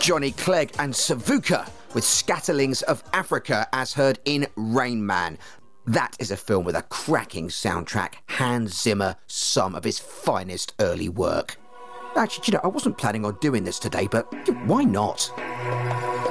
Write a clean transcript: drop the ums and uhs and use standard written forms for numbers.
Johnny Clegg and Savuka with Scatterlings of Africa as heard in Rain Man. That is a film with a cracking soundtrack. Hans Zimmer, some of his finest early work. Actually, I wasn't planning on doing this today, but why not?